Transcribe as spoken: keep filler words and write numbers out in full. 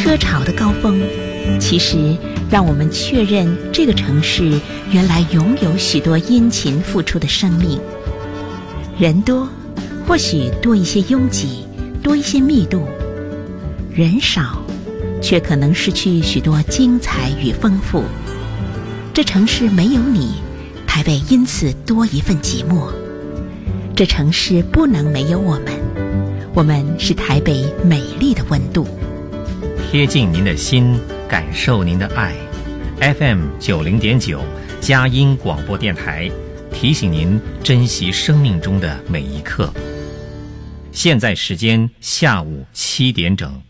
车潮的高峰，其实让我们确认这个城市原来拥有许多殷勤付出的生命。人多，或许多一些拥挤，多一些密度；人少，却可能失去许多精彩与丰富。这城市没有你，台北因此多一份寂寞。这城市不能没有我们，我们是台北美丽的温度。 贴近您的心，感受您的爱。F M 九零点九佳音广播电台提醒您珍惜生命中的每一刻。现在时间下午七点整。